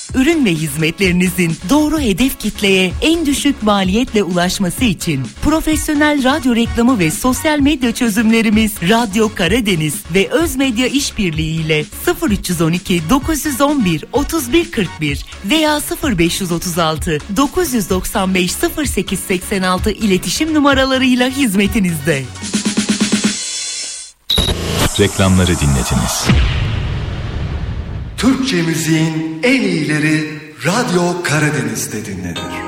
Ürün ve hizmetlerinizin doğru hedef kitleye en düşük maliyetle ulaşması için profesyonel radyo reklamı ve sosyal medya çözümlerimiz Radyo Karadeniz ve Özmedya İşbirliği ile 0312 911 3141 veya 0536 995 0886 iletişim numaralarıyla hizmetinizde. Reklamları dinlediniz. Türkçe müziğin en iyileri Radyo Karadeniz'de dinlenir.